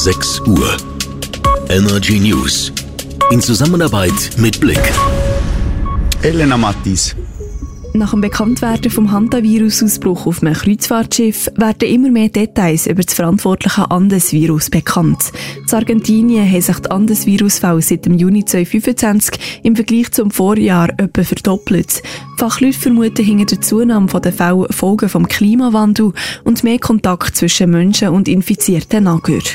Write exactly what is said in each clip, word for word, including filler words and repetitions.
sechs Uhr. Energy News. In Zusammenarbeit mit Blick. Elena Mattis. Nach dem Bekanntwerden vom Hantavirus-Ausbruch auf einem Kreuzfahrtschiff werden immer mehr Details über das verantwortliche Andes-Virus bekannt. In Argentinien haben sich die Andes-Virus-Fälle seit dem Juni zweitausendfünfundzwanzig im Vergleich zum Vorjahr etwa verdoppelt. Fachleute vermuten hinter der Zunahme der Fälle Folgen vom Klimawandel und mehr Kontakt zwischen Menschen und infizierten Angehörigen.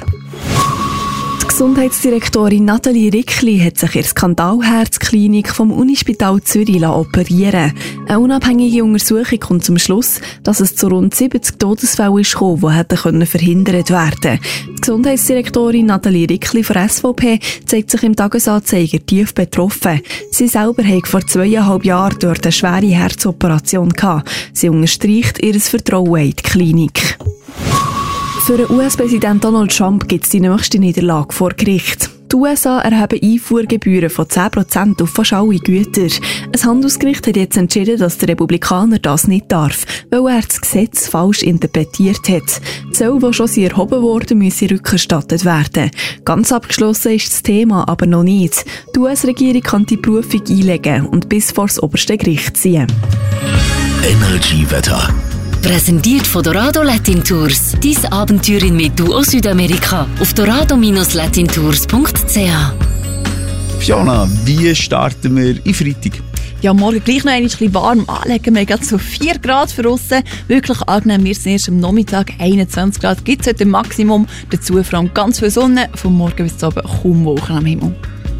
Die Gesundheitsdirektorin Nathalie Rickli hat sich in der Skandalherzklinik vom Unispital Zürich operieren lassen. Eine unabhängige Untersuchung kommt zum Schluss, dass es zu rund siebzig Todesfällen kam, die hätten verhindert werden können. Die Gesundheitsdirektorin Nathalie Rickli von S V P zeigt sich im Tagesanzeiger tief betroffen. Sie selber hat vor zweieinhalb Jahren dort eine schwere Herzoperation gehabt. Sie unterstreicht ihr Vertrauen in die Klinik. Für den U S-Präsident Donald Trump gibt es die nächste Niederlage vor Gericht. Die U S A erheben Einfuhrgebühren von zehn Prozent auf fast alle Güter. Ein Handelsgericht hat jetzt entschieden, dass der Republikaner das nicht darf, weil er das Gesetz falsch interpretiert hat. Die Zölle, die schon erhoben wurden, müssen rückerstattet werden. Ganz abgeschlossen ist das Thema aber noch nicht. Die U S-Regierung kann die Berufung einlegen und bis vor das oberste Gericht ziehen. Energy-Wetter. Präsentiert von Dorado Latin Tours. Dein Abenteuer in Medu aus Südamerika auf dorado Latin Tours punkt c h. Fiona, wie starten wir in Freitag? Ja, morgen gleich noch ein bisschen warm anlegen. Wir haben so vier Grad für aussen. Wirklich angenehm. Wir sind erst am Nachmittag einundzwanzig Grad. Gibt es heute im Maximum. Dazu vor allem ganz viel Sonne. Von morgen bis zum Abend kaum Wolken am Himmel.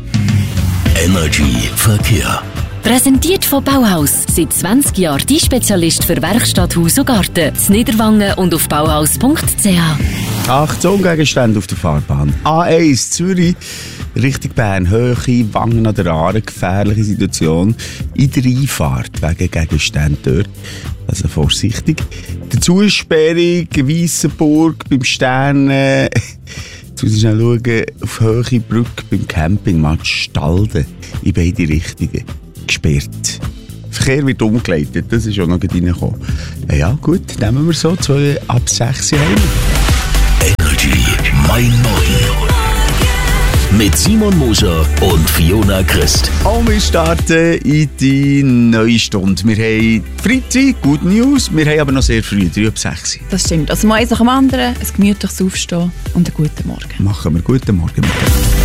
Energy Verkehr. Präsentiert von Bauhaus. Seit zwanzig Jahren die Spezialist für Werkstatt, Haus und Garten. In Niederwangen und auf bauhaus punkt c h. Achtung, Gegenstände auf der Fahrbahn. A eins Zürich, Richtung Bern, Höhe, Wangen an der Aare, gefährliche Situation in der Einfahrt wegen Gegenständen dort. Also vorsichtig. Die Zusperrung, Weissenburg, beim Stern, äh, jetzt muss ich schnell schauen, auf Höhe Brücke beim Camping, Stalden, in beide Richtungen. Gesperrt. Verkehr wird umgeleitet, das ist auch noch reingekommen. Ja gut, nehmen wir so, zwei ab sechs heim. Energy, mein Morgen. Mit Simon Moser und Fiona Christ. Und wir starten in die neue Stunde. Wir haben Freizeit, Good News, wir haben aber noch sehr früh, drei ab sechs. Das stimmt. Also mal eins nach dem anderen, ein gemütliches Aufstehen und einen guten Morgen. Machen wir guten Morgen mit.